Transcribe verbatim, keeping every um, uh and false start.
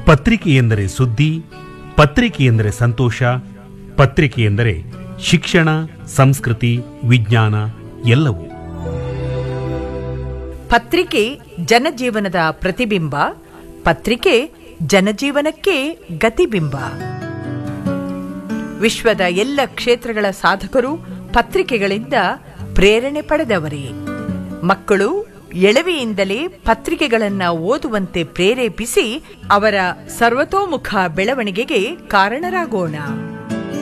ಪತ್ರಿಕೆ ಎಂದರೆ ಸುದ್ದಿ, ಪತ್ರಿಕೆ ಎಂದರೆ ಸಂತೋಷ, ಪತ್ರಿಕೆ ಎಂದರೆ ಶಿಕ್ಷಣ, ಸಂಸ್ಕೃತಿ, ವಿಜ್ಞಾನ ಎಲ್ಲವೂ. ಪತ್ರಿಕೆ ಜನಜೀವನದ ಪ್ರತಿಬಿಂಬ, ಪತ್ರಿಕೆ ಜನಜೀವನಕ್ಕೆ ಗತಿಬಿಂಬ. ವಿಶ್ವದ ಎಲ್ಲ ಕ್ಷೇತ್ರಗಳ ಸಾಧಕರು ಪತ್ರಿಕೆಗಳಿಂದ ಪ್ರೇರಣೆ ಪಡೆದವರೇ. ಮಕ್ಕಳು ಎಳವೆಯಿಂದಲೇ ಪತ್ರಿಕೆಗಳನ್ನು ಓದುವಂತೆ ಪ್ರೇರೇಪಿಸಿ ಅವರ ಸರ್ವತೋಮುಖ ಬೆಳವಣಿಗೆಗೆ ಕಾರಣರಾಗೋಣ.